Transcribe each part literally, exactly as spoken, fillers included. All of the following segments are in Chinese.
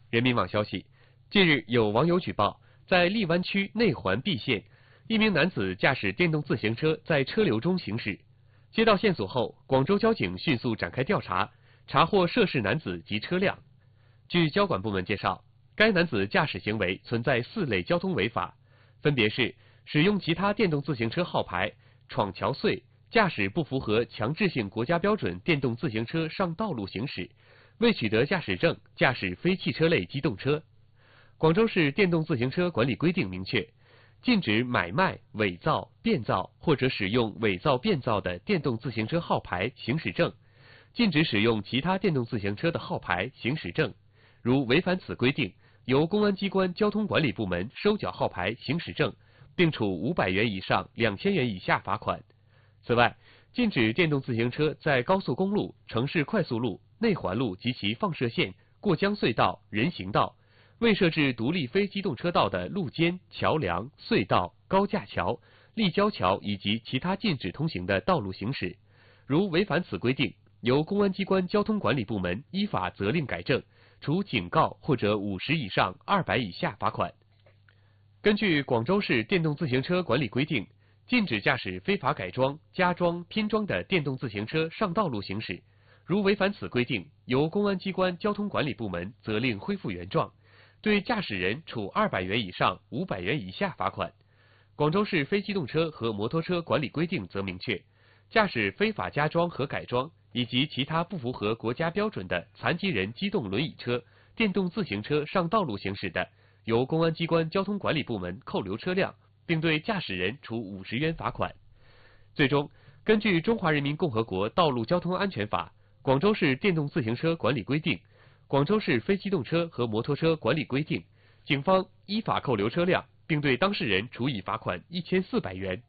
人民网消息，近日有网友举报，在荔湾区内环 B 县，一名男子驾驶电动自行车在车流中行驶。接到线索后，广州交警迅速展开调查，查获涉事男子及车辆。据交管部门介绍，该男子驾驶行为存在四类交通违法，分别是使用其他电动自行车号牌、闯桥隧、驾驶不符合强制性国家标准电动自行车上道路行驶、未取得驾驶证驾驶非汽车类机动车。广州市电动自行车管理规定明确，禁止买卖、伪造、变造或者使用伪造、变造的电动自行车号牌、行驶证，禁止使用其他电动自行车的号牌、行驶证。如违反此规定，由公安机关交通管理部门收缴号牌、行驶证，并处五百元以上两千元以下罚款。此外，禁止电动自行车在高速公路、城市快速路、内环路及其放射线、过江隧道、人行道、未设置独立非机动车道的路肩、桥梁、隧道、高架桥、立交桥以及其他禁止通行的道路行驶。如违反此规定，由公安机关交通管理部门依法责令改正，处警告或者五十以上二百以下罚款。根据广州市电动自行车管理规定，禁止驾驶非法改装、加装、拼装的电动自行车上道路行驶。如违反此规定，由公安机关交通管理部门责令恢复原状，对驾驶人处二百元以上五百元以下罚款。广州市非机动车和摩托车管理规定则明确，驾驶非法加装和改装以及其他不符合国家标准的残疾人机动轮椅车、电动自行车上道路行驶的，由公安机关交通管理部门扣留车辆，并对驾驶人处五十元罚款。最终，根据《中华人民共和国道路交通安全法》、广州市电动自行车管理规定、广州市非机动车和摩托车管理规定，警方依法扣留车辆，并对当事人处以罚款一千四百元。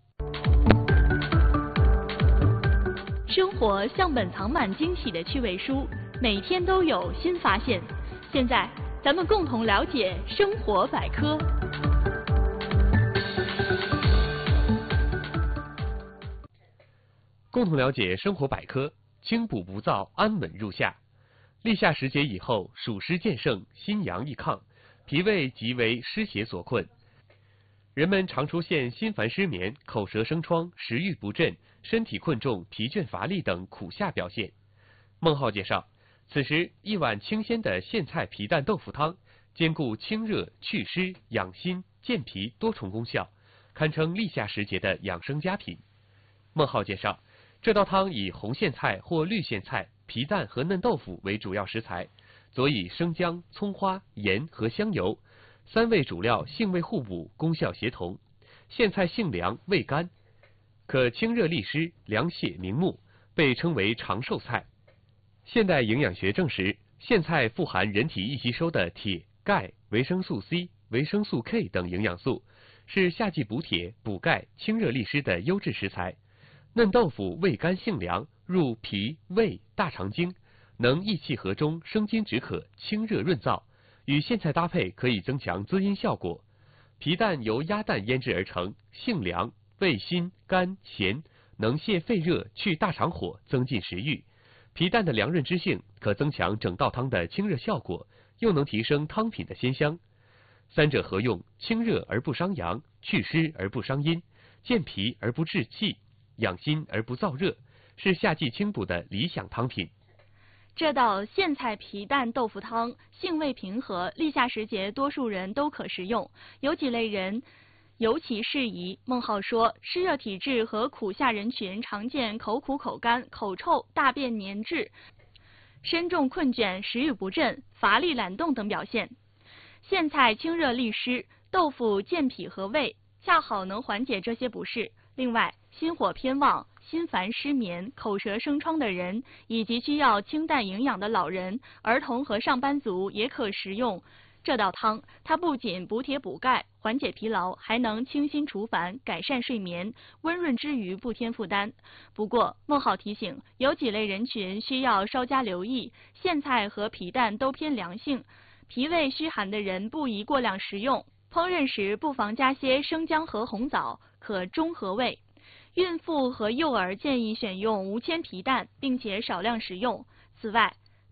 生活像本藏满惊喜的趣味书，每天都有新发现。现在，咱们共同了解生活百科。 共同了解生活百科，清补不燥，安稳入夏。立夏时节以后，暑湿渐盛，心阳易亢，脾胃即为湿邪所困。人们常出现心烦失眠、口舌生疮、食欲不振、身体困重、疲倦乏力等苦夏表现。孟浩介绍，此时一碗清鲜的苋菜皮蛋豆腐汤，兼顾清热、祛湿、养心、健脾多重功效，堪称立夏时节的养生佳品。孟浩介绍，这道汤以红苋菜或绿苋菜、皮蛋和嫩豆腐为主要食材，佐以生姜、葱花、盐和香油，三味主料性味互补，功效协同。苋菜性凉味甘，可清热利湿、凉血明目，被称为长寿菜。现代营养学证实，苋菜富含人体易吸收的铁、钙、维生素 C、维生素 K 等营养素，是夏季补铁、补钙、清热利湿的优质食材。嫩豆腐味甘性凉，入脾、胃、大肠经，能益气和中、生津止渴、清热润燥，与苋菜搭配可以增强滋阴效果。皮蛋由鸭蛋腌制而成，性凉，味辛、甘、咸，能泻肺热、去大肠火、增进食欲。皮蛋的凉润之性可增强整道汤的清热效果，又能提升汤品的鲜香。三者合用，清热而不伤阳，祛湿而不伤阴，健脾而不滞气，养心而不燥热，是夏季清补的理想汤品。 这道苋菜皮蛋豆腐汤性味平和，立夏时节多数人都可食用，有几类人尤其适宜。孟浩说，湿热体质和苦夏人群常见口苦、口干、口臭、大便粘滞、身重困倦、食欲不振、乏力懒动等表现。苋菜清热利湿，豆腐健脾和胃，恰好能缓解这些不适。另外，心火偏旺、心烦失眠、口舌生疮的人，以及需要清淡营养的老人、儿童和上班族也可食用这道汤。它不仅补铁补钙、缓解疲劳，还能清心除烦、改善睡眠，温润之余不添负担。不过，孟浩提醒，有几类人群需要稍加留意，苋菜和皮蛋都偏凉性，脾胃虚寒的人不宜过量食用。烹饪时不妨加些生姜和红枣，可中和胃。孕妇和幼儿建议选用无铅皮蛋，并且少量食用。此外，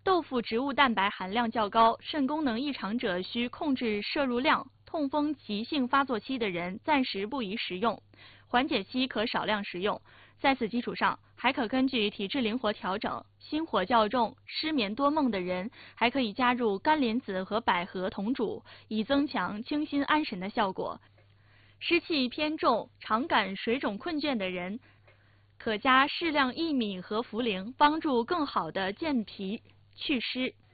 豆腐植物蛋白含量较高，肾功能异常者需控制摄入量。痛风急性发作期的人暂时不宜食用，缓解期可少量食用。在此基础上，还可根据体质灵活调整。心火较重、失眠多梦的人，还可以加入甘莲子和百合同煮，以增强清心安神的效果。湿气偏重、常感水肿困倦的人，可加适量薏米和茯苓，帮助更好的健脾祛湿。